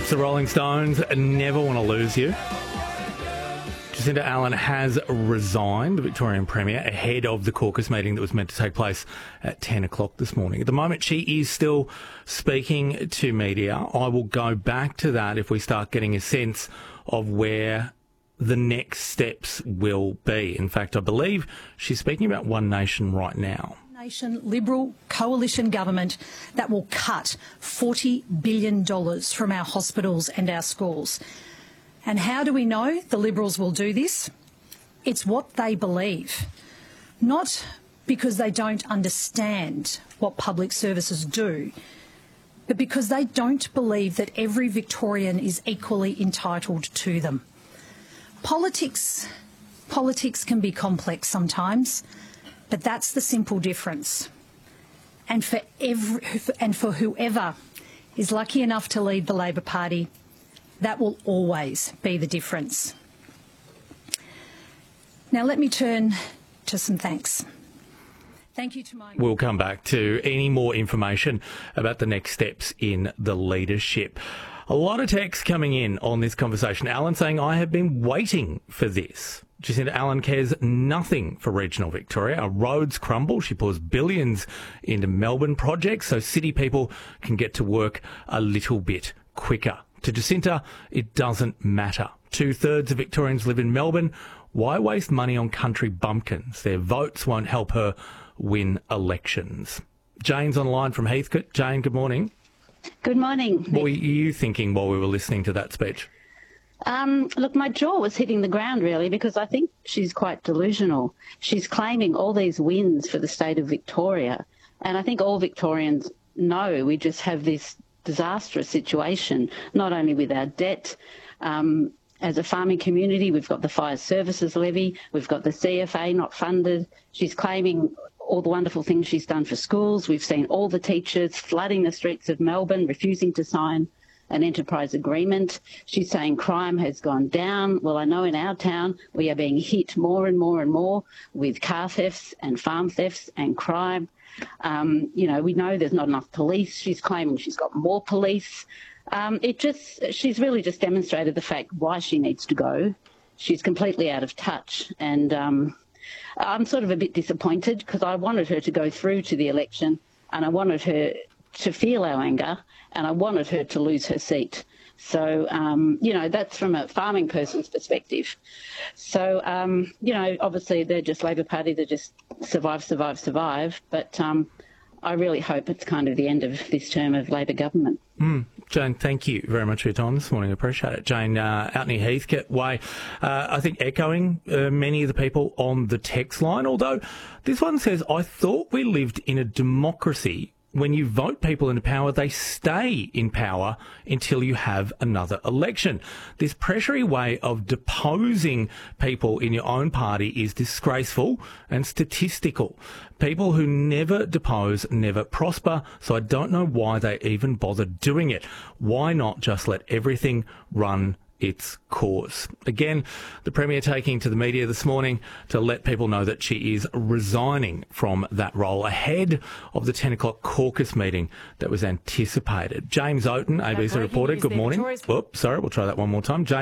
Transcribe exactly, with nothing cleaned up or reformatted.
It's the Rolling Stones. Never Want to Lose You. Jacinta Allen has resigned, the Victorian Premier, ahead of the caucus meeting that was meant to take place at ten o'clock this morning. At the moment, she is still speaking to media. I will go back to that if we start getting a sense of where the next steps will be. In fact, I believe she's speaking about One Nation right now. Nation Liberal coalition government that will cut forty billion dollars from our hospitals and our schools. And how do we know the Liberals will do this? It's what they believe, not because they don't understand what public services do, but because they don't believe that every Victorian is equally entitled to them. Politics, politics can be complex sometimes, but that's the simple difference. And for every, and for whoever is lucky enough to lead the Labor Party, that will always be the difference. Now let me turn to some thanks. Thank you to my... We'll come back to any more information about the next steps in the leadership. A lot of text coming in on this conversation. Alan saying, I have been waiting for this. Jacinta Allen cares nothing for regional Victoria. Our roads crumble. She pours billions into Melbourne projects so city people can get to work a little bit quicker. To Jacinta, it doesn't matter. Two-thirds of Victorians live in Melbourne. Why waste money on country bumpkins? Their votes won't help her win elections. Jane's on the line from Heathcote. Jane, good morning. Good morning. What were you thinking while we were listening to that speech? Um, look, my jaw was hitting the ground, really, because I think she's quite delusional. She's claiming all these wins for the state of Victoria, and I think all Victorians know we just have this disastrous situation, not only with our debt. Um, as a farming community, we've got the fire services levy, we've got the C F A not funded. She's claiming all the wonderful things she's done for schools. We've seen all the teachers flooding the streets of Melbourne, refusing to sign an enterprise agreement. She's saying crime has gone down. Well, I know in our town we are being hit more and more and more with car thefts and farm thefts and crime. Um, you know, we know there's not enough police. She's claiming she's got more police. Um, it just, she's really just demonstrated the fact why she needs to go. She's completely out of touch. And um, I'm sort of a bit disappointed because I wanted her to go through to the election and I wanted her to feel our anger and I wanted her to lose her seat. So, um, you know, that's from a farming person's perspective. So, um, you know, obviously they're just Labor Party, they're just survive, survive, survive. But um, I really hope it's kind of the end of this term of Labor government. Mm. Jane, thank you very much for your time this morning. I appreciate it. Jane, uh, out near Heathcote Way, uh, I think echoing uh, many of the people on the text line, although this one says, I thought we lived in a democracy. When you vote people into power, they stay in power until you have another election. This pressury way of deposing people in your own party is disgraceful and statistical. People who never depose never prosper, so I don't know why they even bother doing it. Why not just let everything run its course? Again, the Premier taking to the media this morning to let people know that she is resigning from that role ahead of the ten o'clock caucus meeting that was anticipated. James Oaten, A B C reporter, good morning. Whoops, sorry, we'll try that one more time. James